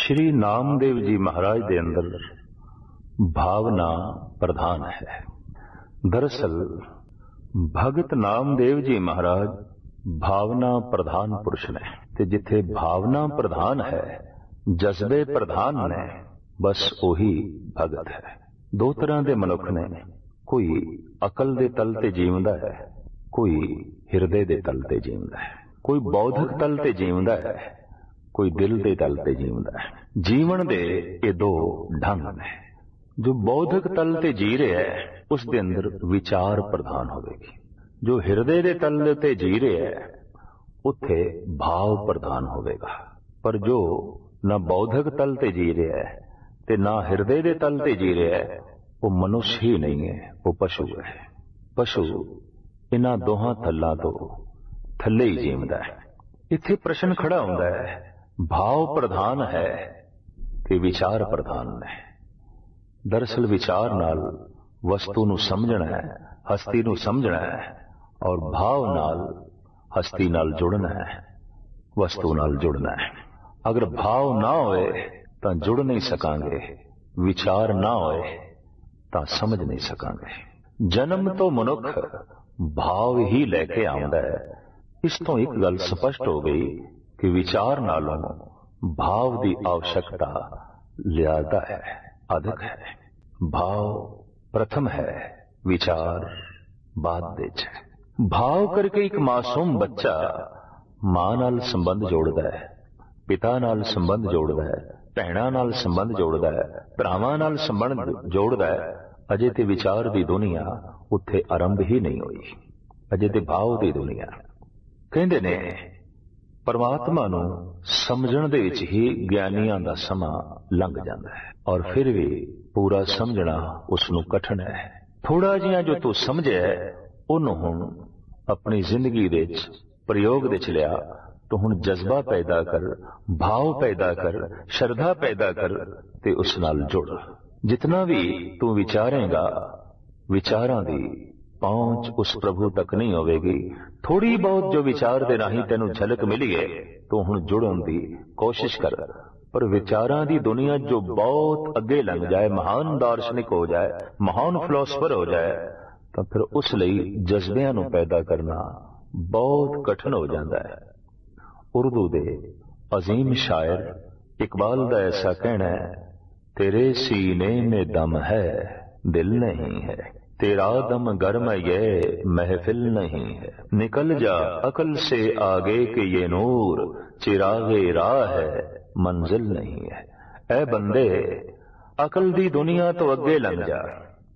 श्री नामदेव जी महाराज के अंदर भावना प्रधान है। दरअसल भगत नामदेव जी महाराज भावना प्रधान पुरुष ने, ते जिथे भावना प्रधान है, जज्बे प्रधान ने, बस ओही भगत है। दो तरह के मनुख ने, कोई अकल दे तल ते जीवदा है, कोई हिरदे दे तल ते जीवदा है, कोई बौद्धिक तल ते जीवदा है, कोई दिल दे तल ते जीवदा है। जीवन दे ये दो ढंग ने। जो बौद्धिक तल ते जी रहा है उस दे अंदर विचार प्रधान होगी। जो हिरदे दे तल ते जी रहा है उत्थे भाव प्रधान होगा। पर जो ना बौद्धिक तल ते जी रहा है ते ना हिरदे दे तल ते जी रहा है, वो मनुष्य ही नहीं है, वो पशु है। पशु इन्हां दोहां थल्लां तो थल्ले ही जीवदा है। इत्थे प्रश्न खड़ा होंदा है, भाव प्रधान है कि विचार प्रधान है। दरअसल विचार नाल वस्तु नूं समझना है, हस्ती नूं समझना है, और भाव नाल हस्ती नाल जुड़ना है, वस्तु नाल जुड़ना है। अगर भाव ना होए तां जुड़ नहीं सकांगे, विचार ना होए तां समझ नहीं सकांगे। जन्म तो मनुख भाव ही लैके आउंदा है। इस तो एक गल स्पष्ट हो गई कि विचार नालों भाव की आवश्यकता ज्यादा है, अधिक है। भाव प्रथम है, विचार बाद विच है। भाव करके एक मासूम बच्चा मां नाल संबंध जोड़दा है, पिता नाल संबंध जोड़दा है, भैणां नाल संबंध जोड़दा है, भरावां नाल संबंध जोड़दा है। अजे ते विचार की दुनिया उत्थे आरंभ ही नहीं हुई, अजे ते भाव की दुनिया। कहंदे ने परमात्मा नूं समझण दे विच ही ज्ञानियां दा समा लंघ जांदा है, और फिर भी पूरा समझना उसनूं कठिन है। थोड़ा जिहा जो तू समझे उहनूं हुण अपनी जिंदगी दे विच प्रयोग दे विच लिया, तो हुण जज्बा पैदा कर, भाव पैदा कर, श्रद्धा पैदा कर ते उस नाल जुड़। जितना भी तू विचारेगा, विचारां दी पहुंच उस प्रभु तक नहीं होगी। थोड़ी बहुत जो विचार दे राही तेनू झलक मिली है, तो हुण जुड़न दी कोशिश कर। पर विचारां दी दुनिया जो बहुत अगे लंघ जाए, महान दार्शनिक हो जाए, महान फिलोसफर हो जाए, तो फिर उस लई जज्बियां नू पैदा करना बहुत कठिन हो जाता है। उर्दू दे अजीम शायर इकबाल दा ऐसा कहना है, तेरे सीने में दम है, दिल नहीं है, तेरा दम गर्म ये महफिल नहीं है। निकल जा अकल से आगे के ये नूर, चिरागे राह है, मंजिल नहीं है। ऐ बंदे अकल दी दुनिया तो अगे लंघ जा,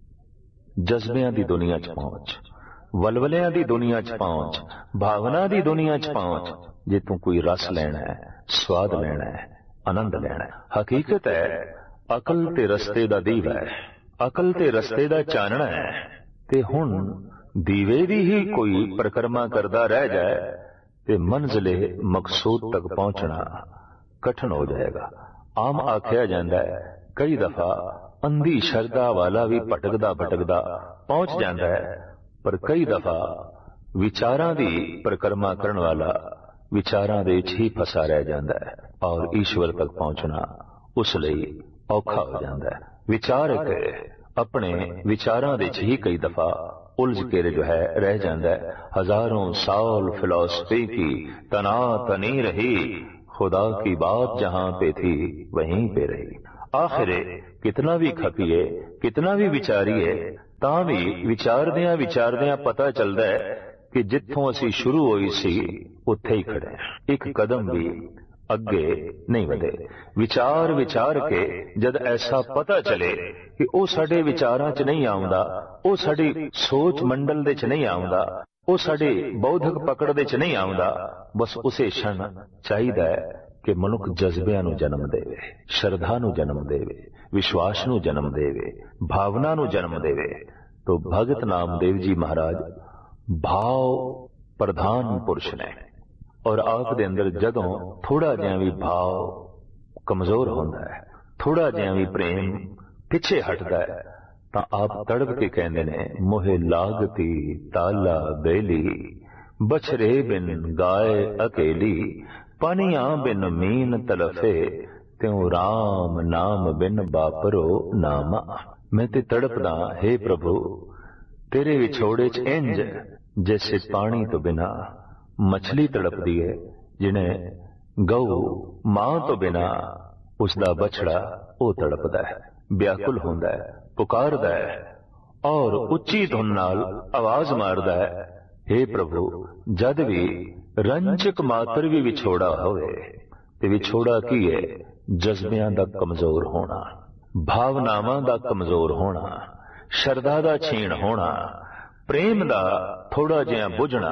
जज्बियां दी दुनिया च पहुंच, वलवलियां दी दुनिया च पहुंच, भावना दी दुनिया च पहुंच। जे तू कोई रस लेना है, स्वाद लेना है, आनंद लेना है। हकीकत है अकल ते रस्ते दा दीवा है, अकल ते रस्ते दा चानना है। ते हुण दीवे दी ही कोई परिक्रमा करदा रह जाए ते मंजिले मकसूद तक पहुंचना कठिन हो जाएगा। आम आख्या जाता है कई दफा अंधी श्रद्धा वाला भी भटकदा भटकदा पहुंच जाता है, पर कई दफा विचारां दी परिक्रमा करने वाला विचारां दे विच ही फसा रह जाता है, और ईश्वर तक पहुंचना उस लई औखा हो जाता है। विचारक अपने विचारां दे विच ही कई दफा उलझ के जो है रह जाता है। हजारों साल फिलॉसफी की तना तनी रही, खुदा की बात जहां पे थी वहीं पे रही। आखिर कितना भी खपिए, कितना भी विचारिए, तां भी विचारदियां पता चलता है कि जिथों असी शुरू होई सी उत्थे ही खड़े हैं, एक कदम भी अगे नहीं वधे। विचार विचार के जद ऐसा पता चले कि वो साडे विचारां च नहीं आउंदा, वो साडी सोच मंडल दे च नहीं आउंदा, वो साडे बौद्धिक पकड़ दे च नहीं आउंदा, बस उसे क्षण चाहिदा है कि मनुख जज्बियां नू जन्म देवे, श्रद्धा नू जन्म देवे, विश्वास नू जन्म देवे, भावना नू जन्म देवे। तो भगत नामदेव जी महाराज भाव प्रधान पुरुष ने, और आप दे अंदर जदों थोड़ा जिहा भी भाव कमजोर होंदा है, थोड़ा जिहा भी प्रेम पिछे हटदा है, तां आप तड़प के कहंदे ने, मोहे लागती ताला बेली, बछरे बिन गाय अकेली, पानियां बिन मीन तलफे, त्यों राम नाम बिन बापरो नामा। मैं ते तड़पदा हे प्रभु तेरे विछोड़े च इंज जैसे पानी तो बिना मछली तड़पदी है, जिन्हें गऊ मां तो बिना उसका बछड़ा वो तड़पदा है, व्याकुल होंदा है, पुकारदा है और उच्ची धुन नाल आवाज मारदा है। हे प्रभु जद भी रंजक मात्र भी विछोड़ा होवे ते विछोड़ा की है, जज्बियां दा कमजोर होना, भावनावां दा कमजोर होना, शरदा दा छीण होना, प्रेम दा थोड़ा जिहा बुझना,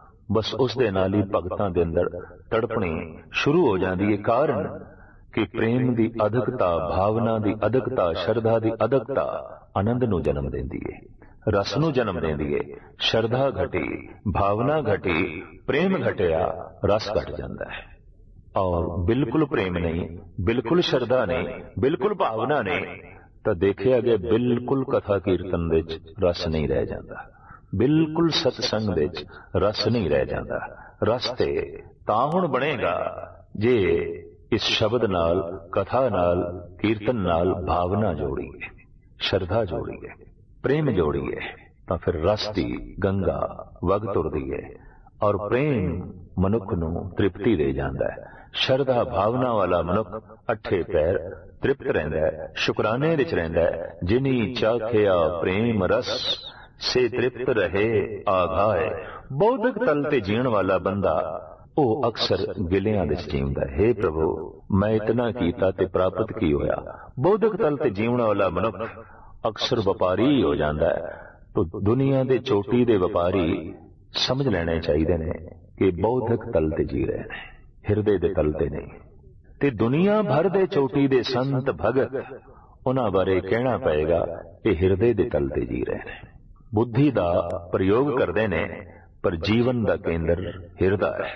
बस उस दे नाल ही भगतां दे अंदर तड़पणी शुरू हो जाती है। कारण कि प्रेम दी अधकता, भावना दी अधकता, शरदा दी अधकता आनंद नूं जन्म देंदी है, रस नूं जन्म देंदी है। शरदा घटी, भावना घटी, प्रेम घटिया, रस घट जाता है। और बिल्कुल प्रेम नहीं, बिल्कुल शरदा नहीं, बिल्कुल भावना नहीं, तो देखिया गया बिल्कुल कथा कीर्तन विच रस नहीं रह जाता, बिल्कुल सत्संग विच रस नहीं रह जाता। रस ते तां हुण बनेगा जे इस शब्द नाल, कथा नाल, कीर्तन नाल भावना जोड़ीए, शरधा जोड़ीए, प्रेम जोड़ीए, तो फिर रस दी गंगा वग तुरदी है और प्रेम मनुख नूं तृप्ति दे जांदा है। शरधा भावना वाला मनुख अठे पैर तृप्त रहिंदा है, शुकराने विच रहिंदा है। जिनी चाखिया प्रेम रस से तृप्त रहे आघाए। बौद्धिक तल ते जीण वाला बंदा वो अक्सर गिलियां विच जींदा है। हे प्रभु मैं इतना कीता ते प्राप्त की होया। बौद्धिक तल ते जीवण वाला मनुख अक्सर व्यापारी हो जाता है। तो दुनिया दे चोटी दे व्यापारी समझ लेने चाहिए ने कि बौद्धिक तल ते जी रहे हैं, हिरदे दे तल ते नहीं। ते दुनिया भर दे चोटी दे संत भगत उन्हां बारे कहना पएगा कि हिरदे दे तल ते जी रहे हैं। बुद्धि दा प्रयोग करते ने पर जीवन दा केंद्र हिरदा है।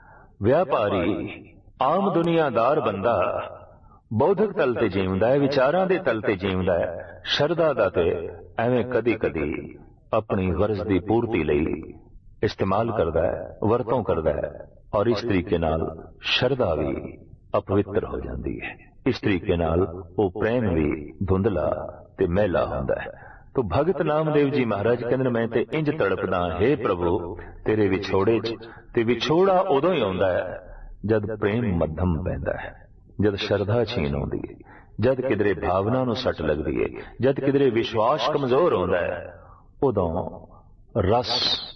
व्यापारी आम दुनियादार बंदा बौद्धिक तल ते जीवदा है, विचारां दे तल ते जीवदा है। शरदा दा ते एवें कदी कदी अपनी गरज दी पूर्ति लई इस्तेमाल करदा है, वरतों करदा है और इस तरीके नाल शरदा भी अपवित्र हो जाती है। इस तरीके नाल वो प्रेम भी धुंधला ते मैला हुंदा है। तो भगत नामदेव जी महाराज कहंदे मैं ते इंज तड़पदा हे प्रभु तेरे विछोड़े च। ते विछोड़ा उदों ही आउंदा है जद प्रेम मध्यम पैंदा है, जद शरधा छीन आउंदी है, जद किधरे भावना नूं सट लगदी है, जद किधरे विश्वास कमजोर होंदा है, उदों रस,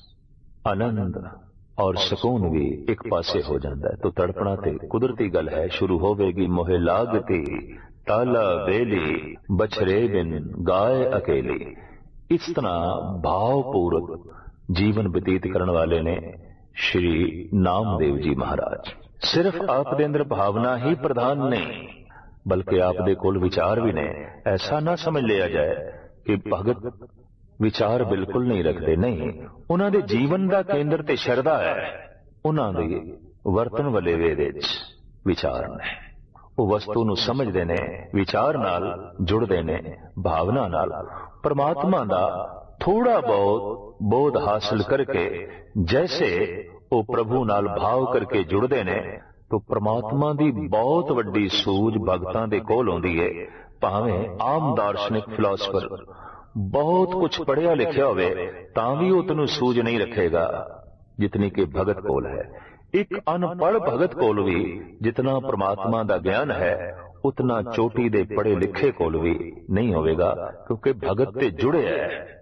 आनंद और सुकून भी एक पासे हो जाता है। तो तड़पना ते कुदरती गल है। शुरू होवेगी मोहे लागती ताला बेली बछरे बिन गाय अकेली। इस तरह भावपूर्वक जीवन व्यतीत करने वाले ने श्री नामदेव जी महाराज। सिर्फ आप दे अंदर भावना ही प्रधान नहीं बल्कि आप दे कोल विचार भी ने। ऐसा ना समझ लिया जाए कि भगत विचार बिल्कुल नहीं रखते, नहीं। उन्हां दे जीवन दा केंद्र ते शरदा है। उन्हां दे वर्तन वाले वे विच विचार ने। वो वस्तु नूं समझदे ने, विचार नाल जुड़दे ने, भावना नाल। परमात्मा दा थोड़ा बहुत बोध हासिल करके जैसे वो प्रभु नाल भाव करके जुड़दे ने तो परमात्मा दी बहुत वड्डी सूझ भगतां दे कोल होंदी है। भावें आम दार्शनिक फिलोसफर बहुत कुछ पढ़िया लिखिया होवे तां भी उतनू सूझ नहीं रखेगा जितनी कि भगत कोल है। एक अनपढ़ भगत कोल भी जितना परमात्मा दा ज्ञान है उतना चोटी दे पढ़े लिखे कोल भी नहीं होवेगा, क्योंकि भगत ते जुड़े है।